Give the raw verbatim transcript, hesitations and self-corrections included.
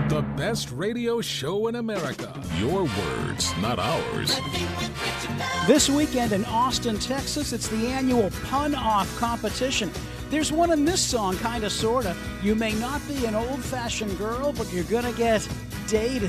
The best radio show in America. Your words, not ours. This weekend in Austin, Texas, it's the annual Pun Off competition. There's one in this song, kinda sorta. You may not be an old-fashioned girl, but you're gonna get dated.